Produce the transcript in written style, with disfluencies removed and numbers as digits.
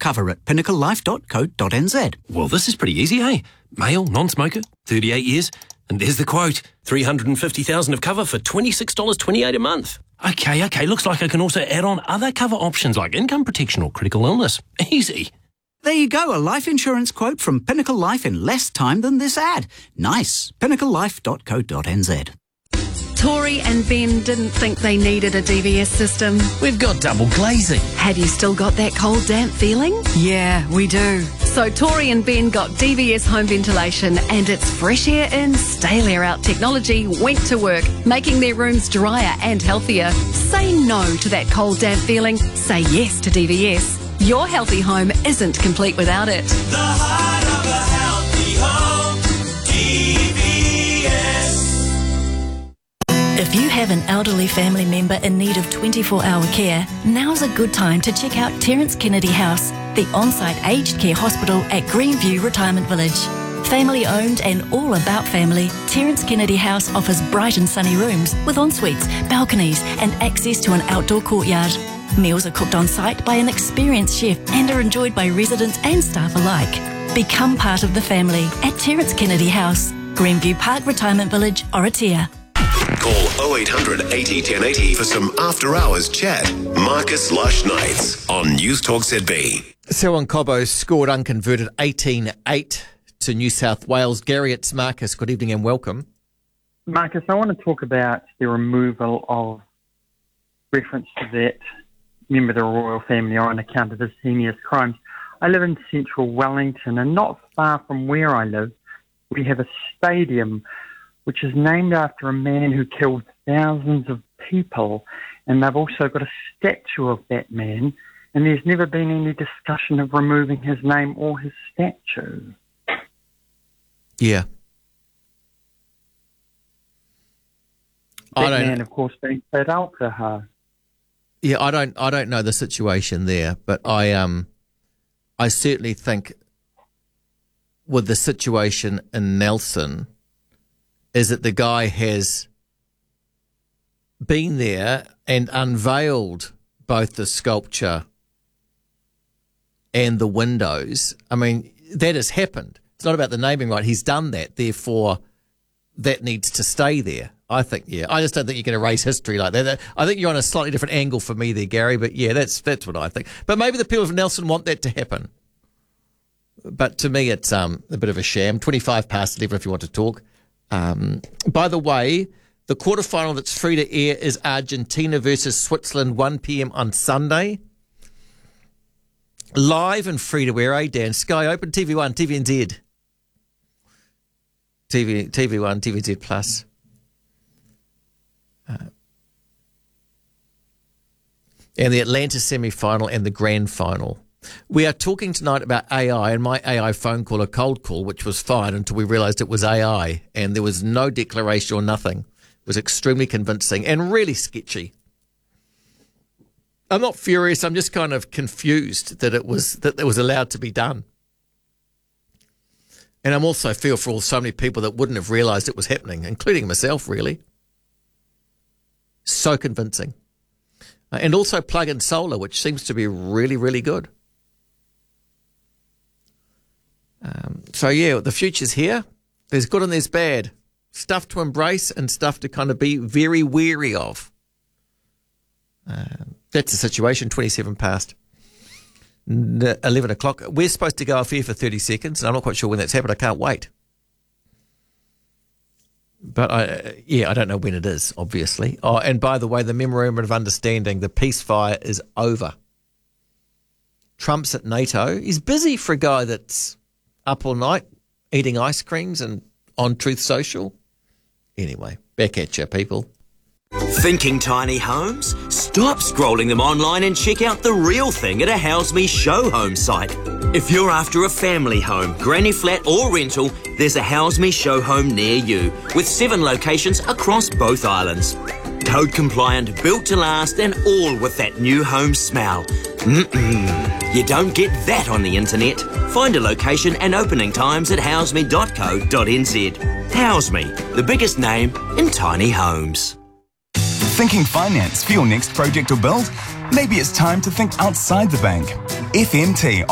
cover at pinnaclelife.co.nz. Well, this is pretty easy, eh? Male, non-smoker, 38 years. And there's the quote, $350,000 of cover for $26.28 a month. Okay, looks like I can also add on other cover options like income protection or critical illness. Easy. There you go, a life insurance quote from Pinnacle Life in less time than this ad. Nice. pinnaclelife.co.nz. Tori and Ben didn't think they needed a DVS system. We've got double glazing. Have you still got that cold, damp feeling? Yeah, we do. So Tori and Ben got DVS home ventilation, and its fresh air in, stale air out technology went to work, making their rooms drier and healthier. Say no to that cold, damp feeling. Say yes to DVS. Your healthy home isn't complete without it. The heart of a healthy home, DVS. If you have an elderly family member in need of 24-hour care, now's a good time to check out Terence Kennedy House, the on-site aged care hospital at Greenview Retirement Village. Family owned and all about family, Terence Kennedy House offers bright and sunny rooms with en-suites, balconies and access to an outdoor courtyard. Meals are cooked on site by an experienced chef and are enjoyed by residents and staff alike. Become part of the family at Terence Kennedy House, Greenview Park Retirement Village, Oratia. Call 0800 80 1080 for some after-hours chat. Marcus Lush Nights on News Talk ZB. Selwyn Cobbo scored unconverted 18-8 to New South Wales. Gary, it's Marcus. Good evening and welcome. Marcus, I want to talk about the removal of reference to that member of the royal family on account of his heinous crimes. I live in central Wellington, and not far from where I live, we have a stadium which is named after a man who killed thousands of people, and they've also got a statue of that man, and there's never been any discussion of removing his name or his statue. Yeah. That man, of course, being Fred Alcaha. Yeah, I don't know the situation there, but I certainly think with the situation in Nelson is that the guy has been there and unveiled both the sculpture and the windows. I mean, that has happened. It's not about the naming right. He's done that. Therefore, that needs to stay there. I think, yeah. I just don't think you can erase history like that. I think you're on a slightly different angle for me there, Gary, but yeah, that's what I think. But maybe the people of Nelson want that to happen. But to me, it's a bit of a sham. 25 past 11 if you want to talk. By the way, the quarterfinal that's free to air is Argentina versus Switzerland, 1 p.m. on Sunday. Live and free to air, Dan? Sky Open, TV1, TVNZ. TV1, TVNZ Plus. And the Atlanta semi-final and the grand final. We are talking tonight about AI and my AI phone call, a cold call, which was fine until we realised it was AI and there was no declaration or nothing. It was extremely convincing and really sketchy. I'm not furious. I'm just kind of confused that it was allowed to be done. And I'm also feel for so many people that wouldn't have realised it was happening, including myself, really. So convincing. And also plug-in solar, which seems to be really, really good. So, yeah, the future's here. There's good and there's bad. Stuff to embrace and stuff to kind of be very wary of. That's the situation, 27 past 11 o'clock. We're supposed to go off air for 30 seconds, and I'm not quite sure when that's happened. I can't wait. But, I don't know when it is, obviously. Oh, and by the way, the Memorandum of Understanding, the ceasefire is over. Trump's at NATO. He's busy for a guy that's up all night eating ice creams and on Truth Social. Anyway, back at you, people. Thinking tiny homes? Stop scrolling them online and check out the real thing at a House Me Show Home site. If you're after a family home, granny flat or rental, there's a House Me Show Home near you with 7 locations across both islands. Code compliant, built to last and all with that new home smell. You don't get that on the internet. Find a location and opening times at houseme.co.nz. House Me, the biggest name in tiny homes. Thinking finance for your next project or build? Maybe it's time to think outside the bank. FMT